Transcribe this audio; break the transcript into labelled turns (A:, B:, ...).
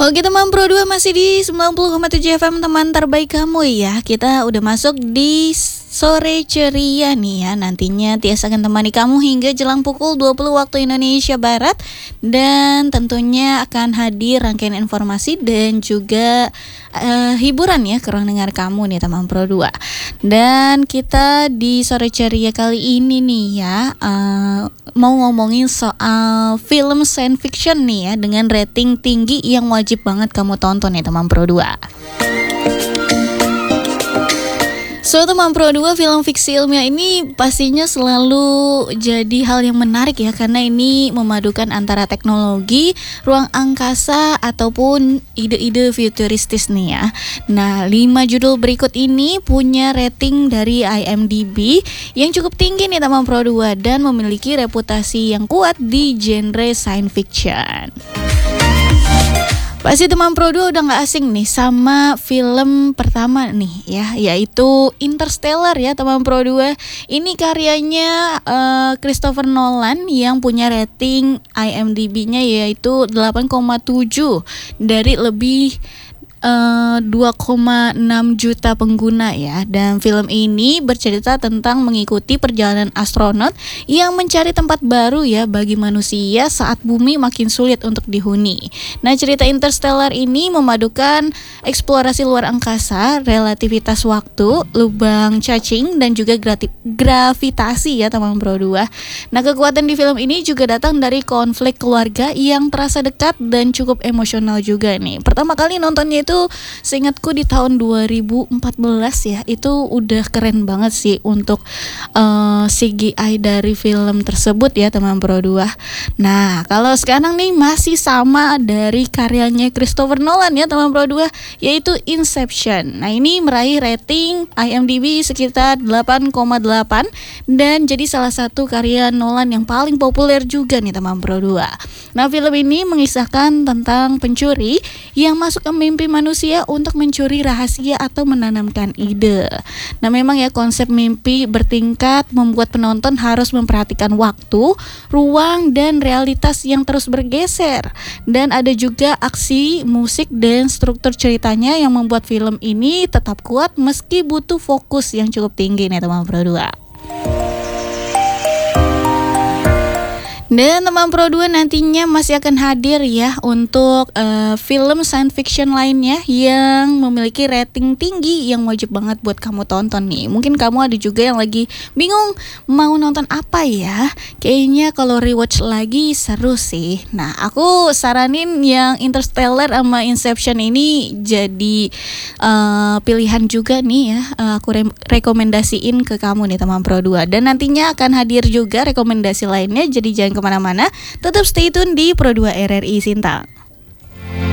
A: Oke teman Pro 2 masih di 90,7 FM teman terbaik kamu ya. Kita udah masuk di sore ceria nih ya. Nantinya Tias akan temani kamu hingga jelang pukul 20 waktu Indonesia Barat. Dan tentunya akan hadir rangkaian informasi dan juga hiburan ya ke ruang dengar kamu nih teman Pro 2. Dan kita di sore ceria kali ini nih ya mau ngomongin soal film science fiction nih ya, dengan rating tinggi yang wajib banget kamu tonton ya teman Pro 2. So teman Pro 2, film fiksi ilmiah ini pastinya selalu jadi hal yang menarik ya, karena ini memadukan antara teknologi, ruang angkasa ataupun ide-ide futuristis nih ya. Nah, 5 judul berikut ini punya rating dari IMDb yang cukup tinggi nih teman Pro 2 dan memiliki reputasi yang kuat di genre science fiction. Pasti teman Pro 2 udah gak asing nih sama film pertama nih ya, yaitu Interstellar ya teman Pro 2. Ini karyanya Christopher Nolan yang punya rating IMDb-nya yaitu 8,7 dari lebih 2,6 juta pengguna ya. Dan film ini bercerita tentang mengikuti perjalanan astronot yang mencari tempat baru ya bagi manusia saat bumi makin sulit untuk dihuni. Nah, cerita Interstellar ini memadukan eksplorasi luar angkasa, relativitas waktu, lubang cacing dan juga gravitasi ya teman Pro 2. Nah, kekuatan di film ini juga datang dari konflik keluarga yang terasa dekat dan cukup emosional juga nih. Pertama kali nontonnya itu seingatku di tahun 2014 ya. Itu udah keren banget sih untuk CGI dari film tersebut ya teman Pro 2. Nah, kalau sekarang nih masih sama dari karyanya Christopher Nolan ya teman Pro 2, yaitu Inception. Nah, ini meraih rating IMDb sekitar 8,8 dan jadi salah satu karya Nolan yang paling populer juga nih teman Pro 2. Nah, film ini mengisahkan tentang pencuri yang masuk ke mimpi manusia untuk mencuri rahasia atau menanamkan ide. Nah, memang ya konsep mimpi bertingkat membuat penonton harus memperhatikan waktu, ruang, dan realitas yang terus bergeser. Dan ada juga aksi, musik, dan struktur ceritanya yang membuat film ini tetap kuat meski butuh fokus yang cukup tinggi nih teman Pro 2. Dan teman Pro 2 nantinya masih akan hadir ya untuk film science fiction lainnya yang memiliki rating tinggi yang wajib banget buat kamu tonton nih. Mungkin kamu ada juga yang lagi bingung mau nonton apa ya. Kayaknya kalau rewatch lagi seru sih. Nah, aku saranin yang Interstellar sama Inception ini jadi pilihan juga nih ya. Aku rekomendasiin ke kamu nih teman Pro 2. Dan nantinya akan hadir juga rekomendasi lainnya, jadi jangan kemana-mana, tetap stay tune di Pro 2 RRI Sintang.